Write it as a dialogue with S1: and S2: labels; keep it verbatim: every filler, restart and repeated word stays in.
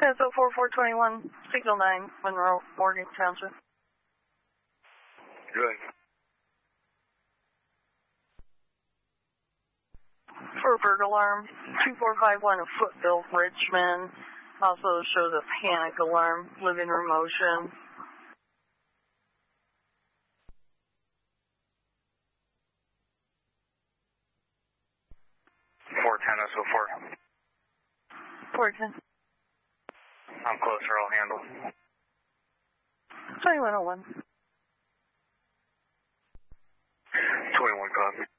S1: That's oh four four twenty-one, Signal nine, Monroe, Morgan Township.
S2: Good.
S1: For a bird alarm, two four five one, a Footville, Richmond. Also shows a panic alarm, living room motion.
S2: four ten S O four.
S1: four ten.
S2: I'm closer, I'll handle.
S1: twenty-one oh one.
S2: twenty-one copy.